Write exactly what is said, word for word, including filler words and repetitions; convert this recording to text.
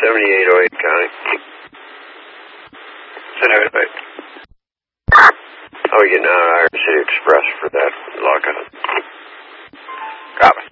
seventy-eight oh eight County. Said I was How are we getting out of Iron City Express for that lockout? Copy.